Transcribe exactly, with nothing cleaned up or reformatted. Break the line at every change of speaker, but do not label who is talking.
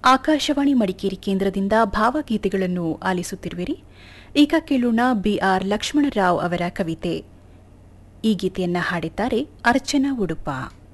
ಆಕಾಶವಾಣಿ ಮಡಿಕೇರಿ ಕೇಂದ್ರದಿಂದ ಭಾವಗೀತೆಗಳನ್ನು ಆಲಿಸುತ್ತಿರುವಿರಿ. ಈಗ ಕೇಳೋಣ ಬಿಆರ್ ಲಕ್ಷ್ಮಣರಾವ್ ಅವರ ಕವಿತೆ. ಈ ಗೀತೆಯನ್ನು ಹಾಡಿದ್ದಾರೆ ಅರ್ಚನಾ ಉಡುಪ.